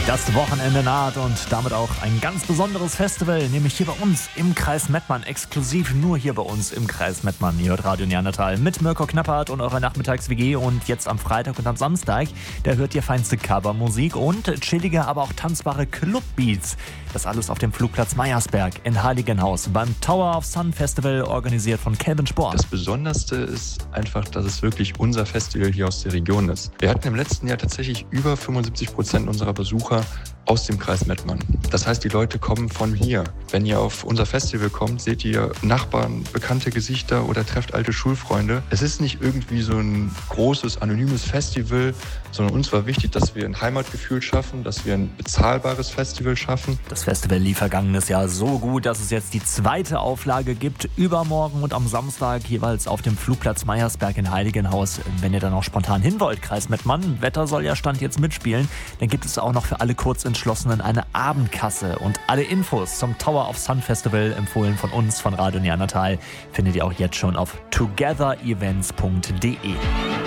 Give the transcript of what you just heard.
Das Wochenende naht und damit auch ein ganz besonderes Festival, nämlich hier bei uns im Kreis Mettmann, exklusiv nur hier bei uns im Kreis Mettmann. Ihr hört Radio Neandertal mit Mirko Knappert und eurer Nachmittags-WG und jetzt am Freitag und am Samstag, da hört ihr feinste Covermusik und chillige, aber auch tanzbare Clubbeats. Das alles auf dem Flugplatz Meyersberg in Heiligenhaus beim Tower of Sun Festival, organisiert von Kelvin Sport. Das Besonderste ist einfach, dass es wirklich unser Festival hier aus der Region ist. Wir hatten im letzten Jahr tatsächlich über 75% unserer Besucher aus dem Kreis Mettmann. Das heißt, die Leute kommen von hier. Wenn ihr auf unser Festival kommt, seht ihr Nachbarn, bekannte Gesichter oder trefft alte Schulfreunde. Es ist nicht irgendwie so ein großes, anonymes Festival, sondern uns war wichtig, dass wir ein Heimatgefühl schaffen, dass wir ein bezahlbares Festival schaffen. Das Festival lief vergangenes Jahr so gut, dass es jetzt die zweite Auflage gibt, übermorgen und am Samstag jeweils auf dem Flugplatz Meyersberg in Heiligenhaus. Wenn ihr dann auch spontan hin wollt, Kreis Mettmann, Wetter soll ja Stand jetzt mitspielen, dann gibt es auch noch für alle Kurzentschlossenen eine Abendkasse. Und alle Infos zum Tower of Sun Festival, empfohlen von uns, von Radio Neandertal, findet ihr auch jetzt schon auf togetherevents.de.